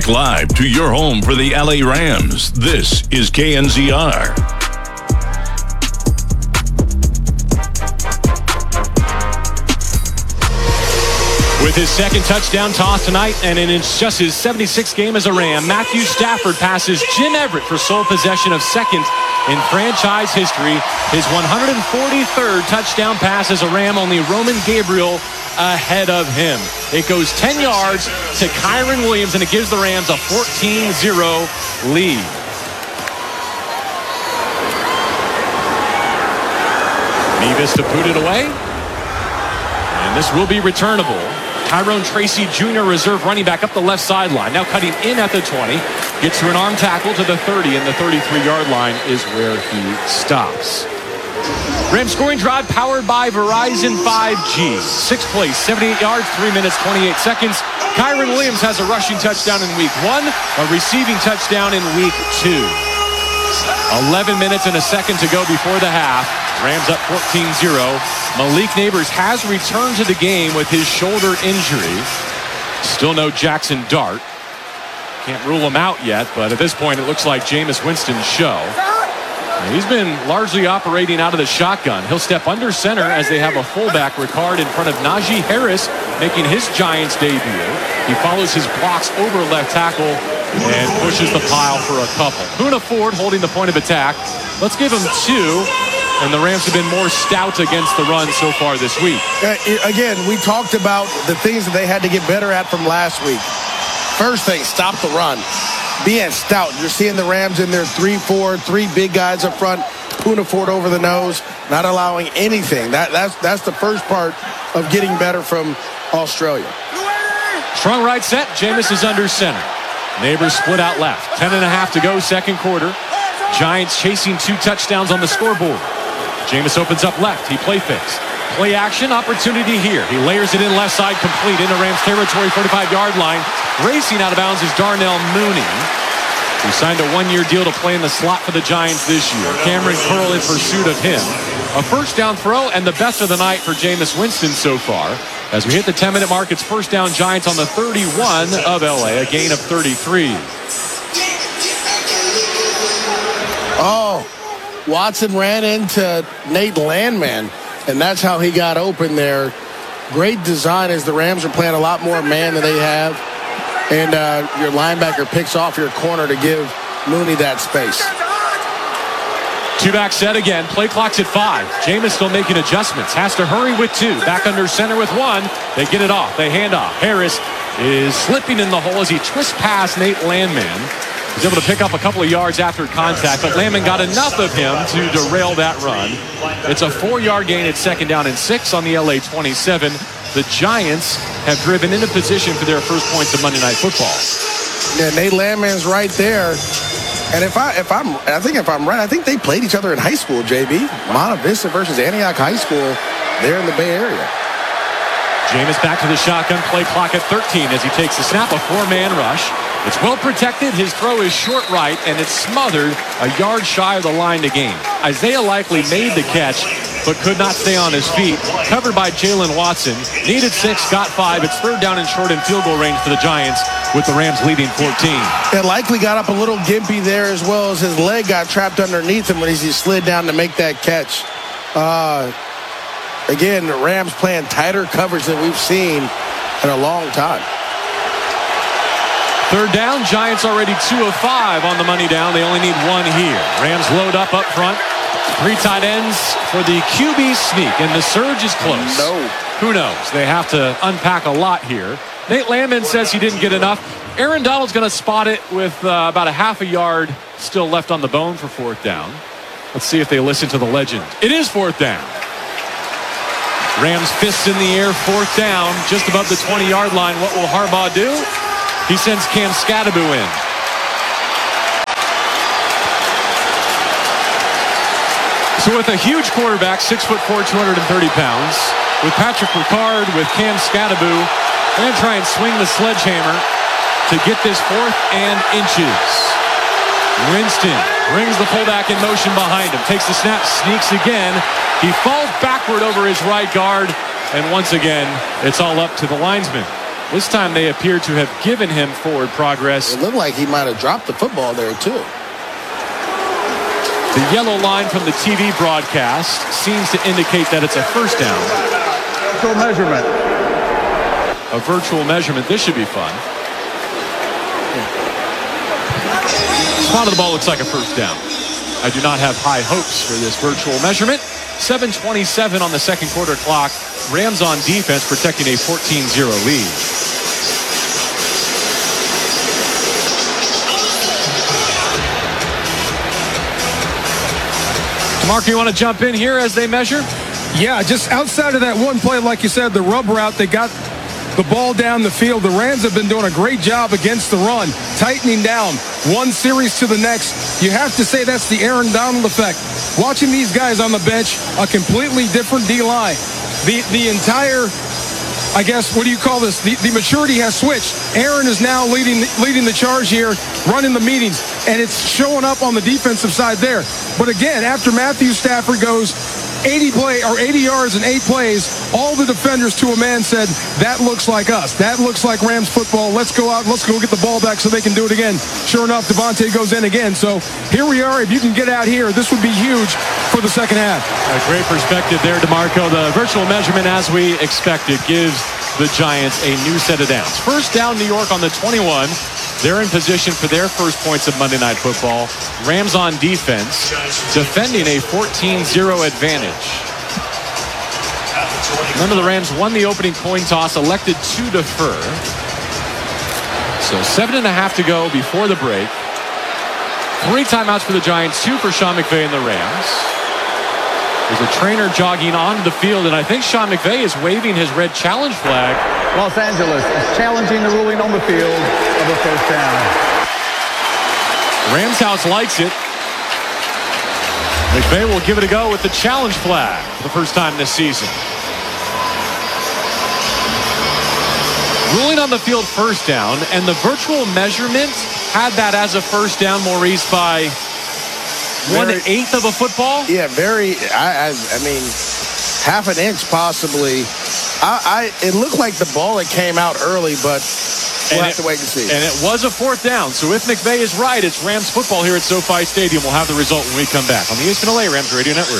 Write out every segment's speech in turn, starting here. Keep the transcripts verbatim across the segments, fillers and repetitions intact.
Back live to your home for the L A Rams. This is K N Z R. With his second touchdown toss tonight, and in just his seventy-sixth game as a Ram, Matthew Stafford passes Jim Everett for sole possession of second in franchise history. His one hundred forty-third touchdown pass as a Ram, only Roman Gabriel ahead of him. It goes ten yards to Kyren Williams, and it gives the Rams a fourteen zero lead. Nevis to put it away. And this will be returnable. Tyrone Tracy Junior, reserve running back, up the left sideline. Now cutting in at the twenty. Gets to an arm tackle to the thirty, and the thirty-three-yard line is where he stops. Rams scoring drive powered by Verizon five G. Six plays, seventy-eight yards, three minutes, twenty-eight seconds. Kyren Williams has a rushing touchdown in week one, a receiving touchdown in week two. eleven minutes and a second to go before the half. Rams up fourteen zero. Malik Neighbors has returned to the game with his shoulder injury. Still no Jackson Dart. Can't rule him out yet, but at this point it looks like Jameis Winston's show. He's been largely operating out of the shotgun. He'll step under center as they have a fullback, Ricard, in front of Najee Harris, making his Giants debut. He follows his blocks over left tackle and pushes the pile for a couple. Poona Ford holding the point of attack. Let's give him two. And the Rams have been more stout against the run so far this week. Uh, again, we talked about the things that they had to get better at from last week. First thing, stop the run. Being stout. You're seeing the Rams in there three four, three big guys up front. Poona Ford over the nose, not allowing anything. That, that's, that's the first part of getting better from Australia. Strong right set. Jameis is under center. Neighbors split out left. Ten and a half to go, second quarter. Giants chasing two touchdowns on the scoreboard. Jameis opens up left. He play fakes. Play action opportunity here. He layers it in left side, complete into Rams territory, forty-five-yard line. Racing out of bounds is Darnell Mooney, who signed a one-year deal to play in the slot for the Giants this year. Cameron Curl in pursuit of him. A first down throw and the best of the night for Jameis Winston so far. As we hit the ten-minute mark, it's first down Giants on the thirty-one of L A, a gain of thirty-three. Oh, Watson ran into Nate Landman, and that's how he got open there. Great design as the Rams are playing a lot more man than they have. And uh, your linebacker picks off your corner to give Mooney that space. Two-back set again. Play clock's at five. Jameis still making adjustments. Has to hurry with two. Back under center with one. They get it off. They hand off. Harris is slipping in the hole as he twists past Nate Landman. He's able to pick up a couple of yards after contact, but Landman got enough of him to derail that run. It's a four-yard gain at second down and six on the L A twenty-seven. The Giants have driven into position for their first points of Monday Night Football. Yeah, Nate Landman's right there. And if I if I'm I think if I'm right, I think they played each other in high school, J B. Monta Vista versus Antioch High School there in the Bay Area. Jameis back to the shotgun, play clock at thirteen as he takes the snap, a four-man rush. It's well protected. His throw is short right, and it's smothered a yard shy of the line to gain. Isaiah Likely made the catch, but could not stay on his feet. Covered by Jalen Watson. Needed six, got five. It's third down and short in field goal range for the Giants, with the Rams leading fourteen. And Likely got up a little gimpy there, as well as his leg got trapped underneath him when he slid down to make that catch. Uh, again, the Rams playing tighter coverage than we've seen in a long time. Third down, Giants already two of five on the money down. They only need one here. Rams load up up front. Three tight ends for the Q B sneak, and the surge is close. No. Who knows? They have to unpack a lot here. Nate Landman says he didn't get enough. Aaron Donald's going to spot it with uh, about a half a yard still left on the bone for fourth down. Let's see if they listen to the legend. It is fourth down. Rams fists in the air, fourth down, just above the twenty-yard line. What will Harbaugh do? He sends Cam Skattebo in. So with a huge quarterback, six foot four, two hundred thirty pounds, with Patrick Ricard, with Cam Skattebo, they're going to try and swing the sledgehammer to get this fourth and inches. Winston brings the fullback in motion behind him, takes the snap, sneaks again. He falls backward over his right guard, and once again, it's all up to the linesman. This time they appear to have given him forward progress. It looked like he might have dropped the football there, too. The yellow line from the T V broadcast seems to indicate that it's a first down. Virtual measurement. A virtual measurement. This should be fun. Spot of the ball looks like a first down. I do not have high hopes for this virtual measurement. seven twenty-seven on the second quarter clock. Rams on defense protecting a fourteen zero lead. Mark, you want to jump in here as they measure? Yeah, just outside of that one play, like you said, the rub route, they got the ball down the field. The Rams have been doing a great job against the run, tightening down one series to the next. You have to say that's the Aaron Donald effect. Watching these guys on the bench, a completely different D-line. The the entire, I guess, what do you call this? The, the maturity has switched. Aaron is now leading leading the charge here, running the meetings, and it's showing up on the defensive side there. But again, after Matthew Stafford goes eighty play or eighty yards and eight plays, all the defenders to a man said, that looks like us. That looks like Rams football. Let's go out. Let's go get the ball back so they can do it again. Sure enough, Devontae goes in again. So here we are. If you can get out here, this would be huge for the second half. A great perspective there, DeMarco. The virtual measurement, as we expected, gives the Giants a new set of downs. First down, New York on the twenty-one. They're in position for their first points of Monday Night Football. Rams on defense, defending a fourteen zero advantage. Remember, the Rams won the opening coin toss, elected to defer. So seven and a half to go before the break. Three timeouts for the Giants, two for Sean McVay and the Rams. There's a trainer jogging onto the field, and I think Sean McVay is waving his red challenge flag. Los Angeles is challenging the ruling on the field of a first down. Rams house likes it. McVay will give it a go with the challenge flag for the first time this season. Ruling on the field first down, and the virtual measurement had that as a first down, Maurice, by one eighth of a football. Yeah, very. I, I, I mean, half an inch possibly. I, I. It looked like the ball that came out early, but we'll and have it, to wait and see. And it was a fourth down. So if McVay is right, it's Rams football here at SoFi Stadium. We'll have the result when we come back on the E S P N L A Rams Radio Network.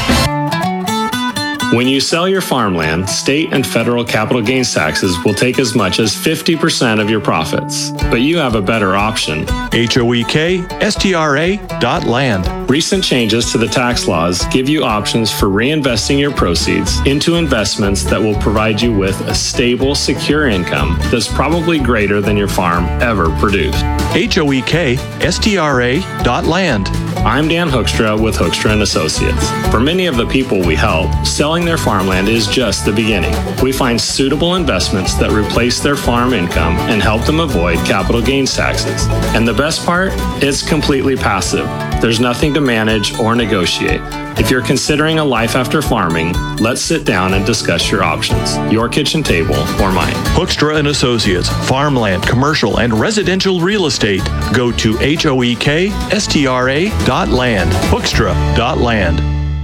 When you sell your farmland, state and federal capital gains taxes will take as much as fifty percent of your profits. But you have a better option. H O E K S T R A dot land. Recent changes to the tax laws give you options for reinvesting your proceeds into investments that will provide you with a stable, secure income that's probably greater than your farm ever produced. H O E K S T R A dot land. I'm Dan Hoekstra with Hoekstra and Associates. For many of the people we help, selling their farmland is just the beginning. We find suitable investments that replace their farm income and help them avoid capital gains taxes. And the best part? It's completely passive. There's nothing to manage or negotiate. If you're considering a life after farming, let's sit down and discuss your options, your kitchen table or mine. Hoekstra and Associates, farmland, commercial, and residential real estate. Go to H O E K S T R A dot land. Hoekstra dot land.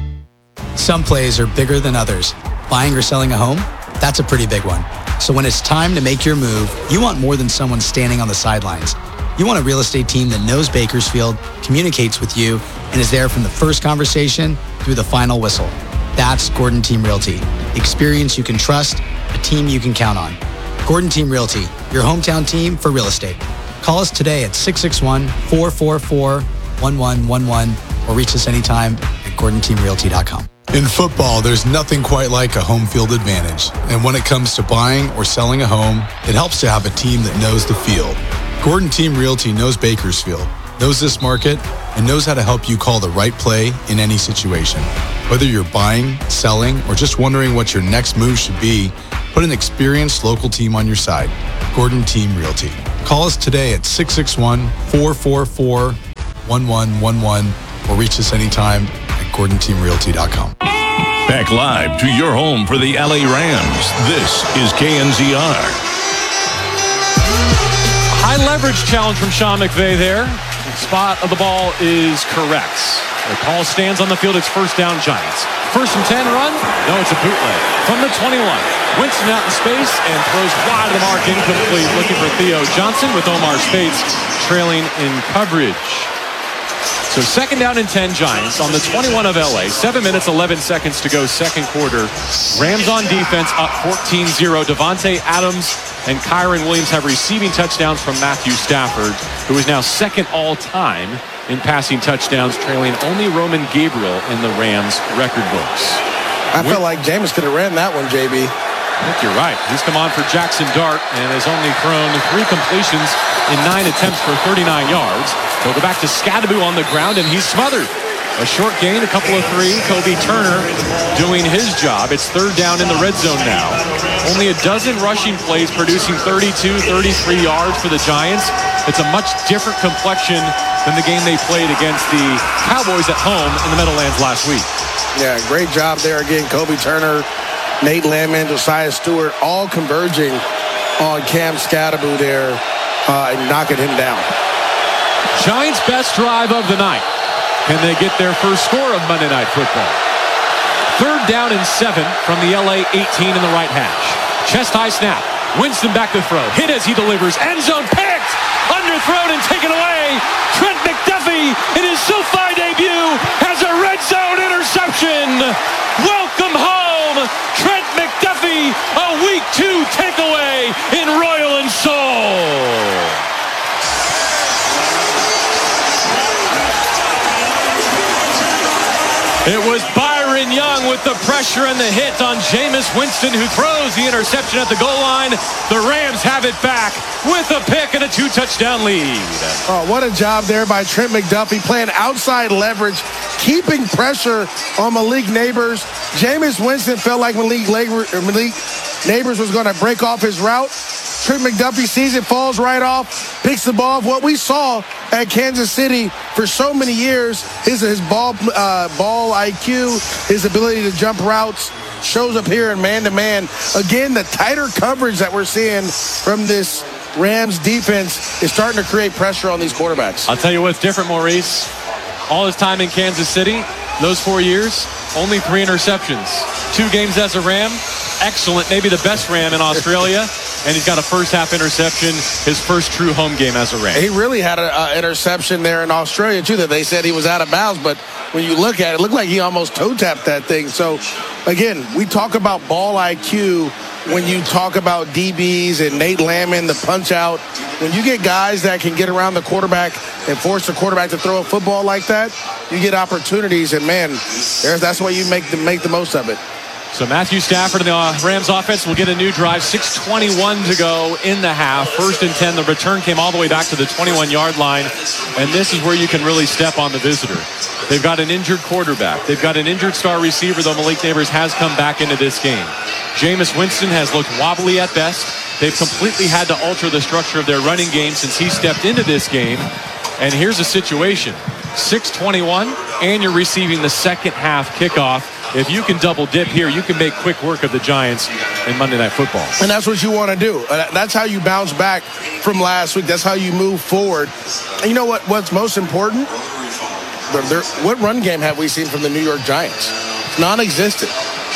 Some plays are bigger than others. Buying or selling a home? That's a pretty big one. So when it's time to make your move, you want more than someone standing on the sidelines. You want a real estate team that knows Bakersfield, communicates with you, and is there from the first conversation through the final whistle. That's Gordon Team Realty. Experience you can trust, a team you can count on. Gordon Team Realty, your hometown team for real estate. Call us today at six six one, four four four, one one one one or reach us anytime at gordon team realty dot com. In football, there's nothing quite like a home field advantage. And when it comes to buying or selling a home, it helps to have a team that knows the field. Gordon Team Realty knows Bakersfield, knows this market, and knows how to help you call the right play in any situation. Whether you're buying, selling, or just wondering what your next move should be, put an experienced local team on your side. Gordon Team Realty. Call us today at six six one, four four four, one one one one or reach us anytime at gordon team realty dot com. Back live to your home for the L A Rams. This is K N Z R. High leverage challenge from Sean McVay there. The spot of the ball is correct. The call stands on the field. It's first down, Giants. First and ten run? No, it's a bootleg. From the twenty-one. Winston out in space and throws wide of the mark, incomplete. Looking for Theo Johnson with Omar Speights trailing in coverage. So second down and ten, Giants on the twenty-one of L A. Seven minutes, eleven seconds to go, second quarter. Rams on defense up fourteen zero. Devontae Adams and Kyron Williams have receiving touchdowns from Matthew Stafford, who is now second all-time in passing touchdowns, trailing only Roman Gabriel in the Rams record books. I felt like Jameis could have ran that one, J B. I think you're right. He's come on for Jackson Dart and has only thrown three completions in nine attempts for thirty-nine yards. He'll go back to Scadaboo on the ground, and he's smothered. A short gain, a couple of three. Kobe Turner doing his job. It's third down in the red zone now. Only a dozen rushing plays, producing thirty-two, thirty-three yards for the Giants. It's a much different complexion than the game they played against the Cowboys at home in the Meadowlands last week. Yeah, great job there again. Kobe Turner, Nate Landman, Josiah Stewart, all converging on Cam Scadaboo there uh, and knocking him down. Giants' best drive of the night. Can they get their first score of Monday Night Football? Third down and seven from the L A eighteen in the right hash. Chest high snap. Winston back to throw. Hit as he delivers. End zone picked. Underthrown and taken away. Trent McDuffie in his SoFi debut has a red zone interception. Welcome home, Trent McDuffie, a week two takeaway in Royal and Soul. It was Byron Young with the pressure and the hit on Jameis Winston, who throws the interception at the goal line. The Rams have it back with a pick and a two-touchdown lead. Oh, what a job there by Trent McDuffie, playing outside leverage, keeping pressure on Malik Neighbors. Jameis Winston felt like Malik, Malik Neighbors was going to break off his route. Trent McDuffie sees it, falls right off, picks the ball. What we saw at Kansas City for so many years is his ball uh, ball I Q, his ability to jump routes, shows up here in man-to-man. Again, the tighter coverage that we're seeing from this Rams defense is starting to create pressure on these quarterbacks. I'll tell you what's different, Maurice. All his time in Kansas City, those four years, only three interceptions. Two games as a Ram, excellent, maybe the best Ram in Australia. And he's got a first-half interception, his first true home game as a Ram. He really had an interception there in Australia, too, that they said he was out of bounds. But when you look at it, it looked like he almost toe-tapped that thing. So, again, we talk about ball I Q when you talk about D Bs and Nate Landman, the punch-out. When you get guys that can get around the quarterback and force the quarterback to throw a football like that, you get opportunities. And, man, there's, that's why you make the, make the most of it. So Matthew Stafford and the uh, Rams offense will get a new drive. six twenty-one to go in the half. First and ten. The return came all the way back to the twenty-one-yard line. And this is where you can really step on the visitor. They've got an injured quarterback. They've got an injured star receiver, though Malik Neighbors has come back into this game. Jameis Winston has looked wobbly at best. They've completely had to alter the structure of their running game since he stepped into this game. And here's a situation. six twenty-one, and you're receiving the second half kickoff. If you can double dip here, you can make quick work of the Giants in Monday Night Football. And that's what you want to do. That's how you bounce back from last week. That's how you move forward. And you know what? What's most important? They're, they're, what run game have we seen from the New York Giants? Non-existent.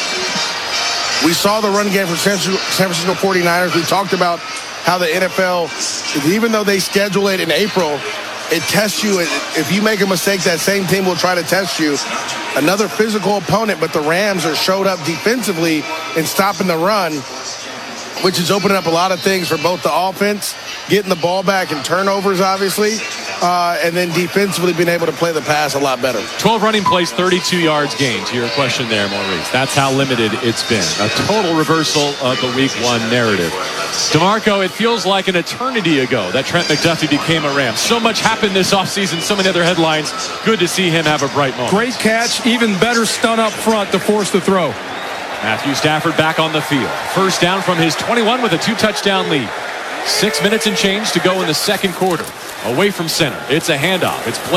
We saw the run game from San Francisco forty-niners. We talked about how the N F L, even though they schedule it in April, it tests you. If you make a mistake, that same team will try to test you. Another physical opponent, but the Rams are showed up defensively in stopping the run, which is opening up a lot of things for both the offense, getting the ball back and turnovers, obviously, uh, and then defensively being able to play the pass a lot better. twelve running plays, thirty-two yards gained. To your question there, Maurice. That's how limited it's been. A total reversal of the week one narrative. DeMarco, it feels like an eternity ago that Trent McDuffie became a Ram. So much happened this offseason, so many other headlines. Good to see him have a bright moment. Great catch, even better stun up front to force the throw. Matthew Stafford back on the field. First down from his twenty-one with a two-touchdown lead. Six minutes and change to go in the second quarter. Away from center. It's a handoff. It's